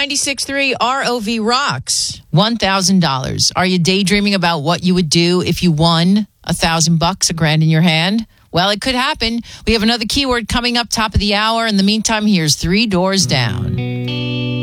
96.3 ROV Rocks. $1,000. Are you daydreaming about what you would do if you won $1,000, $1,000 in your hand? Well, it could happen. We have another keyword coming up top of the hour. In the meantime, here's Three Doors Down.